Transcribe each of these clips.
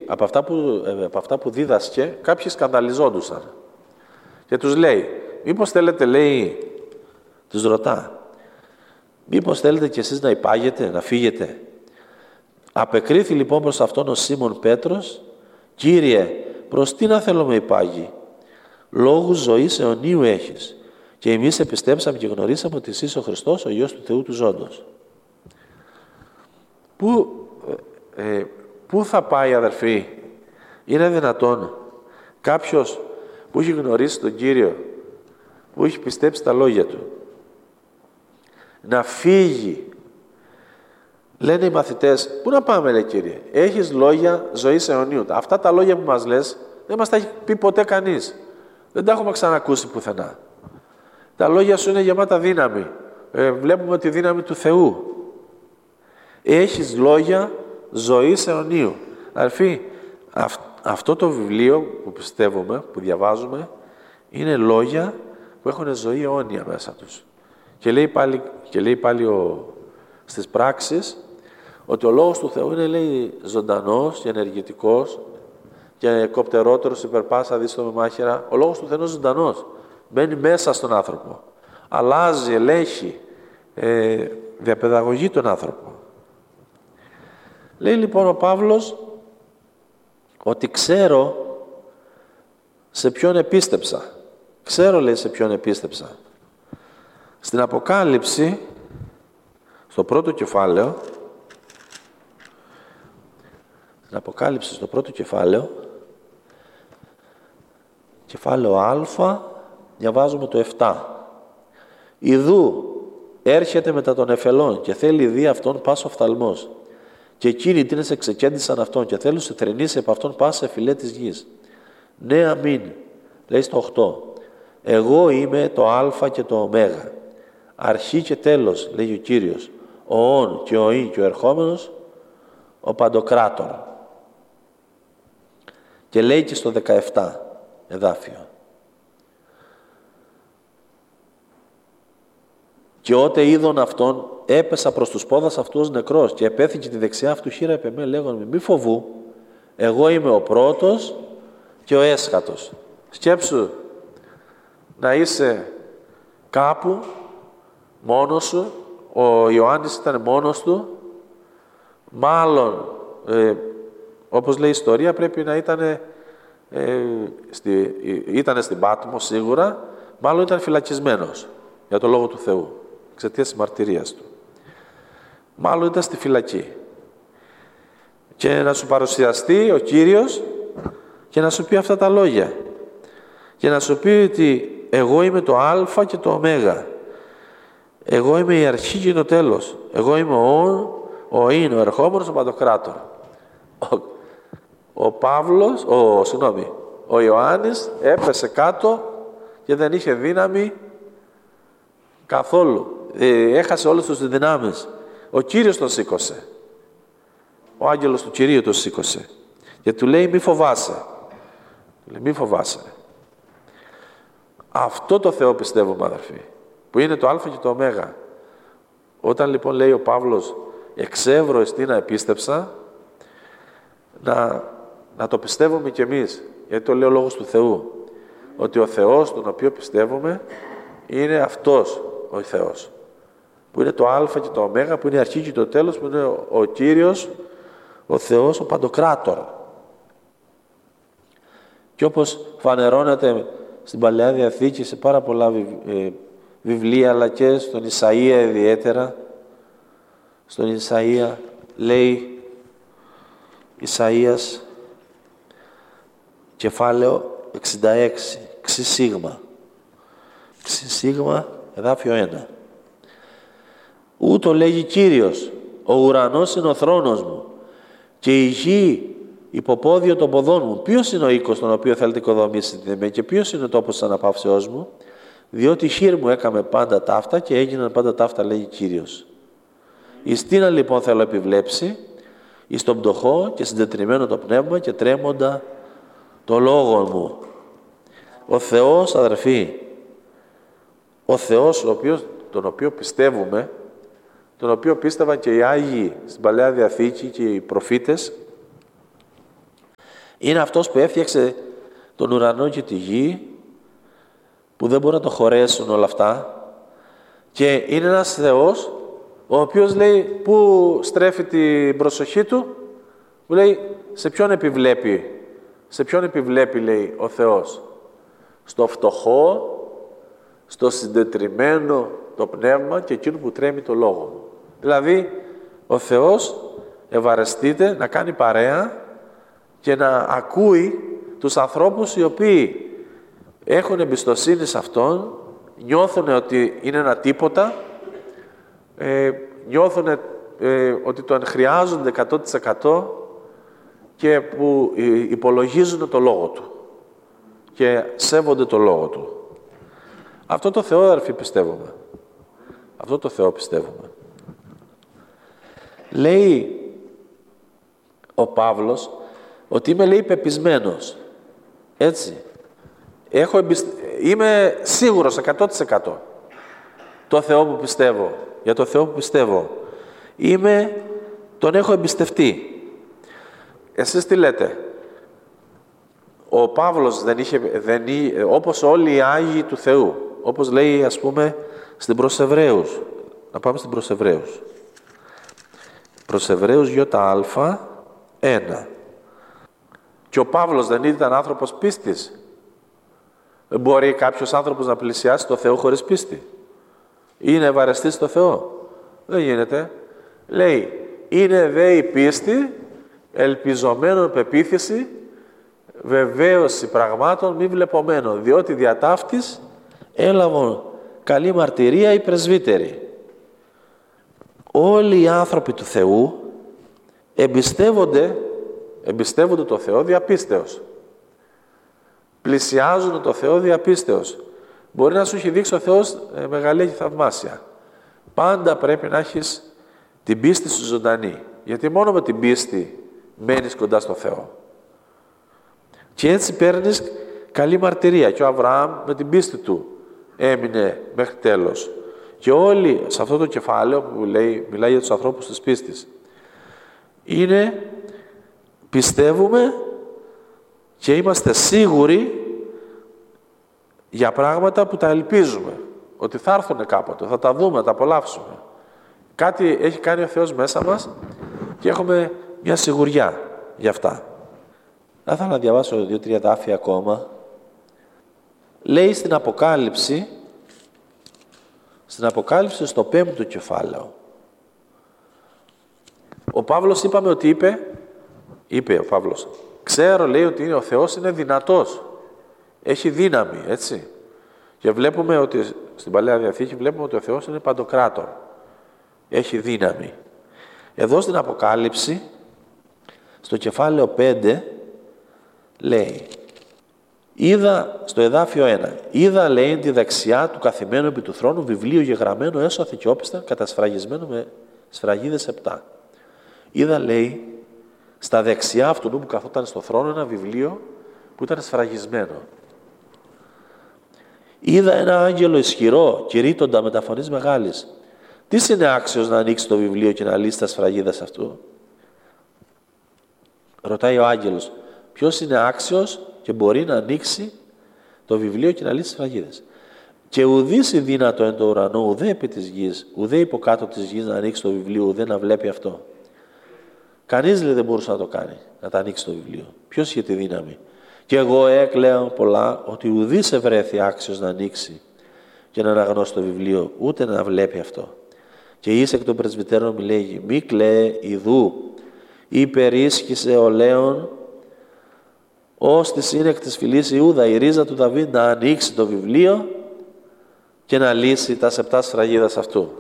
από αυτά που δίδασκε, κάποιοι σκανδαλιζόντουσαν. Και τους λέει, μήπως θέλετε, λέει, τους ρωτά, μήπως θέλετε κι εσείς να υπάγετε, να φύγετε. Απεκρίθη λοιπόν προς αυτόν ο Σίμων Πέτρος, Κύριε, προς τι να θέλω με υπάγει, λόγους ζωής αιωνίου έχεις, και εμείς επιστέψαμε και γνωρίσαμε ότι εσύ είσαι ο Χριστός, ο Υιός του Θεού του ζώντος. Πού θα πάει, αδερφοί? Είναι δυνατόν κάποιος που έχει γνωρίσει τον Κύριο, που έχει πιστέψει τα λόγια Του, να φύγει? Λένε οι μαθητές, πού να πάμε, λέει, Κύριε? Έχεις λόγια ζωής αιωνίου. Αυτά τα λόγια που μας λες δεν μας τα έχει πει ποτέ κανείς. Δεν τα έχουμε ξανακούσει πουθενά. Τα λόγια σου είναι γεμάτα δύναμη. Βλέπουμε τη δύναμη του Θεού. Έχεις λόγια ζωής αιωνίου. Αδελφοί, αυτό το βιβλίο που πιστεύουμε, που διαβάζουμε, είναι λόγια που έχουν ζωή αιώνια μέσα τους. Και λέει πάλι στις πράξεις ότι ο Λόγος του Θεού είναι, λέει, ζωντανός και ενεργητικός και κοπτερότερος υπερπάσα δύστομη μάχαιρα. Ο Λόγος του Θεού είναι ζωντανός. Μπαίνει μέσα στον άνθρωπο. Αλλάζει, ελέγχει, διαπαιδαγωγεί τον άνθρωπο. Λέει λοιπόν ο Παύλος ότι ξέρω σε ποιον επίστεψα. Ξέρω, λέει, σε ποιον επίστεψα. Στην Αποκάλυψη, στο πρώτο κεφάλαιο, κεφάλαιο Α, διαβάζουμε το 7. Ιδού έρχεται μετά των εφελών και θέλει δει αυτόν πάσο οφθαλμός. Και εκείνοι τίνες εξεκέντησαν αυτόν και θέλουν σε θρηνήσει από αυτόν πάσα εφηλέ της γης. Ναι, αμήν. Λέει στο 8. Εγώ είμαι το Α και το Ω, αρχή και τέλος, λέγει ο Κύριος, ο Ων και ο Ι και ο ερχόμενος, ο Παντοκράτορ. Και λέει και στο 17 εδάφιο. Και ότε είδον αυτόν, έπεσα προς τους πόδας αυτού ως νεκρός και επέθηκε τη δεξιά αυτού χείρα επ' εμέ, λέγον μη φοβού, εγώ είμαι ο πρώτος και ο έσχατος. Σκέψου να είσαι κάπου μόνος σου, ο Ιωάννης ήταν μόνος του, μάλλον, όπως λέει η ιστορία, πρέπει να ήταν στην Πάτμο σίγουρα, μάλλον ήταν φυλακισμένος για το Λόγο του Θεού, εξαιτίας της μαρτυρίας του. Μάλλον ήταν στη φυλακή. Και να σου παρουσιαστεί ο Κύριος και να σου πει αυτά τα λόγια. Και να σου πει ότι εγώ είμαι το Α και το Ω. Εγώ είμαι η αρχή και το τέλος. Εγώ είμαι ο Ιν, ο ερχόμενος, ο Παντοκράτορ. Ο Ιωάννης έπεσε κάτω και δεν είχε δύναμη καθόλου. Έχασε όλες τις δυνάμεις. Ο Κύριος τον σήκωσε. Ο άγγελος του Κυρίου τον σήκωσε. Και του λέει μη φοβάσαι. Μη φοβάσαι. Αυτό το Θεό πιστεύουμε, αδερφοί, που είναι το Α και το Ω. Όταν λοιπόν λέει ο Παύλος εξεύρω εστίνα επίστεψα, να το πιστεύουμε κι εμείς, γιατί το λέει ο Λόγος του Θεού, ότι ο Θεός τον οποίο πιστεύουμε είναι αυτός ο Θεός, που είναι το Α και το Ω, που είναι η αρχή και το τέλος, που είναι ο Κύριος, ο Θεός, ο Παντοκράτορ. Και όπως φανερώνεται στην Παλαιά Διαθήκη σε πάρα πολλά βιβλία, αλλά και στον Ισαΐα ιδιαίτερα, στον Ισαΐα λέει Ισαΐας κεφάλαιο 66, ξυσίγμα, εδάφιο 1. Ούτω λέγει Κύριος, ο ουρανός είναι ο θρόνος μου και η γη υποπόδιο των ποδών μου. Ποιος είναι ο οίκος τον οποίο θέλετε οικοδομήσετε με και ποιος είναι ο τόπος της αναπαύσεώς μου? Διότι χείρ μου έκαμε πάντα ταύτα και έγιναν πάντα ταύτα, λέγει Κύριος. Εις τίναν λοιπόν θέλω επιβλέψει, εις τον πτωχό και συντετριμμένο το πνεύμα και τρέμοντα το λόγο μου. Ο Θεός, αδερφοί, ο Θεός τον οποίο πιστεύουμε, τον οποίο πίστευαν και οι Άγιοι στην Παλαιά Διαθήκη και οι προφήτες, Είναι αυτός που έφτιαξε τον ουρανό και τη γη, που δεν μπορούν να το χωρέσουν όλα αυτά, και είναι ένας Θεός ο οποίος λέει πού στρέφει την προσοχή του, που λέει σε ποιον επιβλέπει λέει ο Θεός, στο φτωχό, στο συντετριμμένο το πνεύμα και εκείνο που τρέμει το λόγο μου. Δηλαδή ο Θεός ευαρεστείται να κάνει παρέα και να ακούει τους ανθρώπους οι οποίοι έχουν εμπιστοσύνη σε Αυτόν, νιώθουν ότι είναι ένα τίποτα, νιώθουν ότι τον χρειάζονται 100% και που υπολογίζουν το Λόγο Του και σέβονται το Λόγο Του. Αυτό το Θεό, αδερφοί, πιστεύουμε. Αυτό το Θεό πιστεύουμε. Λέει ο Παύλος ότι είμαι, λέει, πεπισμένος. Έτσι. Είμαι σίγουρος 100% το Θεό που πιστεύω. Για το Θεό που πιστεύω. Τον έχω εμπιστευτεί. Εσείς τι λέτε? Ο Παύλος όπως όλοι οι Άγιοι του Θεού, όπως λέει, ας πούμε, στην προς Εβραίους. Να πάμε στην προς Εβραίους. Προς Εβραίους ΙΑ1. Και ο Παύλος δεν ήταν άνθρωπος πίστης? Μπορεί κάποιος άνθρωπος να πλησιάσει το Θεό χωρίς πίστη? Είναι ευαρεστής στο Θεό? Δεν γίνεται. Λέει, είναι δε η πίστη, ελπιζομένων πεποίθηση, βεβαίωση πραγμάτων μη βλεπομένων, διότι δια ταύτης έλαβαν καλή μαρτυρία οι πρεσβύτεροι. Όλοι οι άνθρωποι του Θεού εμπιστεύονται το Θεό διαπίστεως. Πλησιάζουν το Θεό διαπίστεως. Μπορεί να σου έχει δείξει ο Θεός μεγαλεία και θαυμάσια. Πάντα πρέπει να έχεις την πίστη σου ζωντανή. Γιατί μόνο με την πίστη μένεις κοντά στο Θεό. Και έτσι παίρνεις καλή μαρτυρία. Και ο Αβραάμ με την πίστη του έμεινε μέχρι τέλος. Και όλοι σε αυτό το κεφάλαιο που μιλάει για τους ανθρώπους της πίστης, πιστεύουμε και είμαστε σίγουροι για πράγματα που τα ελπίζουμε. Ότι θα έρθουν κάποτε, θα τα δούμε, θα τα απολαύσουμε. Κάτι έχει κάνει ο Θεός μέσα μας και έχουμε μια σιγουριά για αυτά. Θα ήθελα να διαβάσω 2-3 δάφια ακόμα. Λέει στην Αποκάλυψη στο 5ο κεφάλαιο. Ο Παύλος είπαμε ότι είπε ο Παύλος, ξέρω, λέει, ότι ο Θεός είναι δυνατός. Έχει δύναμη, έτσι. Και βλέπουμε ότι στην Παλαιά Διαθήκη βλέπουμε ότι ο Θεός είναι παντοκράτορ. Έχει δύναμη. Εδώ στην Αποκάλυψη, στο κεφάλαιο 5, λέει, είδα, στο εδάφιο 1, είδα, λέει, τη δεξιά του καθημένου επί του θρόνου βιβλίο γεγραμμένο έσω αθηκιόπιστα κατασφραγισμένο με σφραγίδες 7. Είδα, λέει, στα δεξιά αυτού που καθόταν στο θρόνο ένα βιβλίο που ήταν σφραγισμένο. Είδα ένα άγγελο ισχυρό, κηρύττοντα με τα φωνής μεγάλης. Τι είναι άξιος να ανοίξει το βιβλίο και να λύσει τα σφραγίδας αυτού? Ρωτάει ο άγγελος, ποιος είναι άξιος και μπορεί να ανοίξει το βιβλίο και να λύσει τις σφραγίδες? Και ουδής η δύνατο εν το ουρανό, ουδέ επί της γης, ουδέ υποκάτω της γης να ανοίξει το βιβλίο, ουδέ να βλέπει αυτό. Κανείς, λέει, δεν μπορούσε να το κάνει, να τα ανοίξει το βιβλίο. Ποιος είχε τη δύναμη? Και εγώ έκλαια πολλά ότι ουδής ευρέθη άξιος να ανοίξει και να αναγνώσει το βιβλίο, ούτε να βλέπει αυτό. Και εις εκ των πρεσβυτέρων μου λέγει, μη κλαίε ιδού, υπερίσχυσε ο Λέων, ως τη σύνεκ της φυλής Ιούδα, η ρίζα του Δαβίδ, να ανοίξει το βιβλίο και να λύσει τα 7 σφραγίδας αυτού.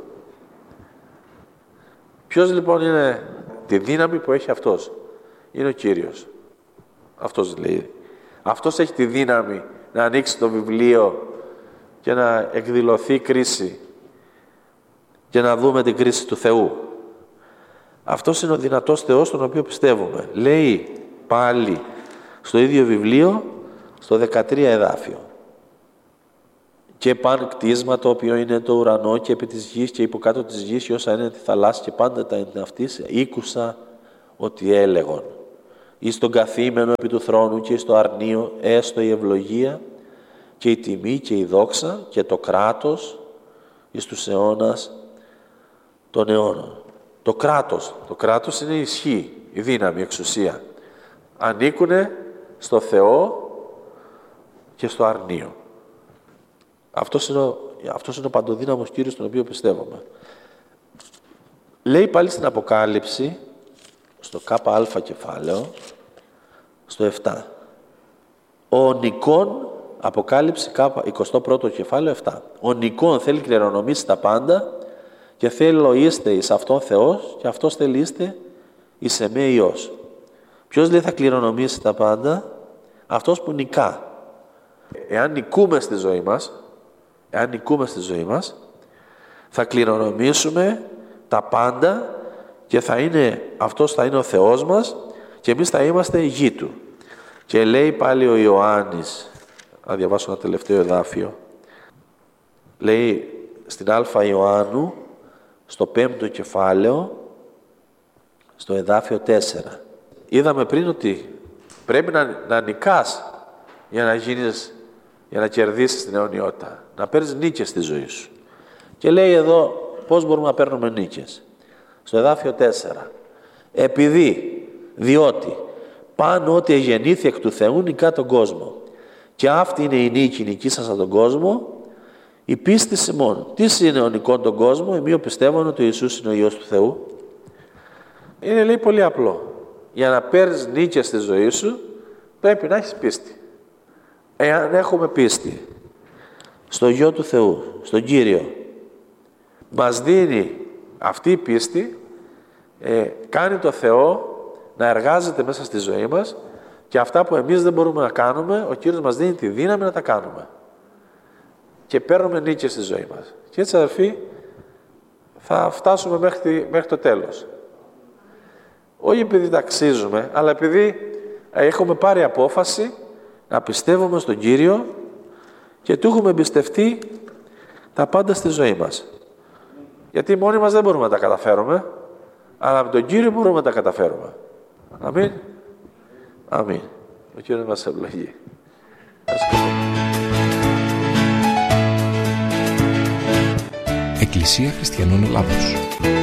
Ποιος λοιπόν είναι τη δύναμη που έχει αυτός? Είναι ο Κύριος. Αυτός λέει. Αυτός έχει τη δύναμη να ανοίξει το βιβλίο και να εκδηλωθεί κρίση και να δούμε την κρίση του Θεού. Αυτός είναι ο δυνατός Θεός τον οποίο πιστεύουμε. Λέει πάλι στο ίδιο βιβλίο, στο 13 εδάφιο. Και παν κτίσμα το οποίο είναι το ουρανό και επί της γης και υποκάτω της γης και όσα είναι τη θαλάσση και πάντα τα είναι αυτής, ήκουσα ότι έλεγον. εις τον καθήμενο επί του θρόνου και εις το αρνείο, έστω η ευλογία και η τιμή και η δόξα και το κράτος εις τους αιώνας των αιώνων. Το κράτος είναι η ισχύ, η δύναμη, η εξουσία. Ανήκουνε στο Θεό και στο αρνείο. Αυτός είναι ο παντοδύναμος Κύριος τον οποίο πιστεύουμε. Λέει πάλι στην Αποκάλυψη, στο ΚΑ κεφάλαιο, στο 7. Ο Νικόν, Αποκάλυψη 21ο κεφάλαιο 7. Ο Νικόν θέλει κληρονομήσει τα πάντα και θέλω είστε εις αυτόν Θεός και αυτός θέλει είστε εις εμέ Υιός. Ποιος λέει θα κληρονομήσει τα πάντα? Αυτός που νικά. Εάν νικούμε στη ζωή μας, θα κληρονομήσουμε τα πάντα και αυτός θα είναι ο Θεός μας και εμείς θα είμαστε γη Του. Και λέει πάλι ο Ιωάννης, να διαβάσω ένα τελευταίο εδάφιο, λέει στην Α Ιωάννου, στο 5ο κεφάλαιο, στο εδάφιο 4. Είδαμε πριν ότι πρέπει να νικάς για να κερδίσεις την αιωνιότητα. Να παίρνεις νίκες στη ζωή σου. Και λέει εδώ πώς μπορούμε να παίρνουμε νίκες. Στο εδάφιο 4. Διότι πάνω ότι εγεννήθη εκ του Θεού νικά τον κόσμο. Και αυτή είναι η νίκη, νικήσασα τον κόσμο, η πίστη ημών. Τι είναι ο νικών τον κόσμο? Εμείς πιστεύουν ότι ο Ιησούς είναι ο Υιός του Θεού. Είναι, λέει, πολύ απλό. Για να παίρνεις νίκες στη ζωή σου, πρέπει να έχεις πίστη. Εάν έχουμε πίστη στο Υιό του Θεού, στον Κύριο, μας δίνει αυτή η πίστη, κάνει το Θεό να εργάζεται μέσα στη ζωή μας και αυτά που εμείς δεν μπορούμε να κάνουμε, ο Κύριος μας δίνει τη δύναμη να τα κάνουμε. Και παίρνουμε νίκες στη ζωή μας. Και έτσι, αδερφοί, θα φτάσουμε μέχρι το τέλος. Όχι επειδή ταξίζουμε, αλλά επειδή έχουμε πάρει απόφαση να πιστεύουμε στον Κύριο και Του έχουμε εμπιστευτεί τα πάντα στη ζωή μας. Γιατί μόνοι μας δεν μπορούμε να τα καταφέρουμε, αλλά με τον Κύριο μπορούμε να τα καταφέρουμε. Αμήν. Αμήν. Ο Κύριος μας ευλογεί. Εκκλησία Χριστιανών Ελλάδος.